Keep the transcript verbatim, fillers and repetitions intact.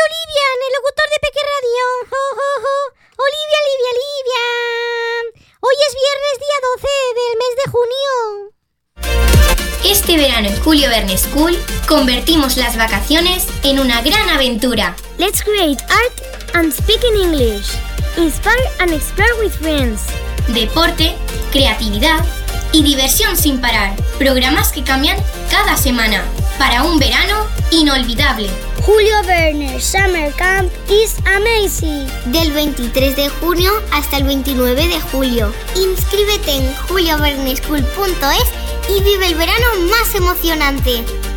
Olivia, el locutor de Peque Radio. Oh, oh, oh. Olivia, Olivia, Olivia. Hoy es viernes día doce del mes de junio. Este verano en Julio Verne School convertimos las vacaciones en una gran aventura. Let's create art and speak in English. Inspire and explore with friends. Deporte, creatividad y diversión sin parar. Programas que cambian cada semana para un verano inolvidable. Julio Verne Summer Camp is amazing. Del veintitrés de junio hasta el veintinueve de julio. Inscríbete en julio verne school punto es y vive el verano más emocionante.